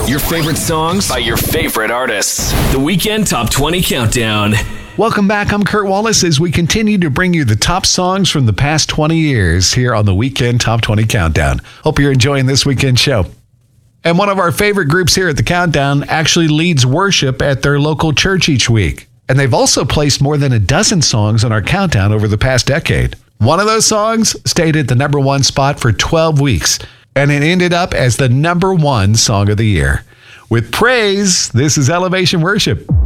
Your favorite songs by your favorite artists. The Weekend Top 20 Countdown. Welcome back. I'm Kurt Wallace as we continue to bring you the top songs from the past 20 years here on the Weekend Top 20 Countdown. Hope you're enjoying this weekend show. And one of our favorite groups here at the Countdown actually leads worship at their local church each week. And they've also placed more than a dozen songs on our countdown over the past decade. One of those songs stayed at the number one spot for 12 weeks, and it ended up as the number one song of the year. With praise, this is Elevation Worship.